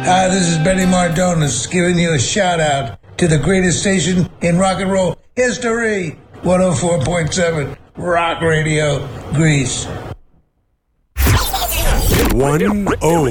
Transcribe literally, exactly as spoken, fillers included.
Hi, this is Benny Mardones giving you a shout out to the greatest station in rock and roll history, one oh four point seven Rock Radio, Greece. one oh